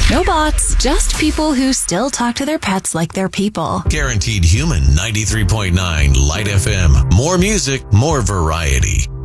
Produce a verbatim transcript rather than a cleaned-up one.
No bots, just people who still talk to their pets like they're people. Guaranteed Human ninety-three point nine Light F M. More music, more variety.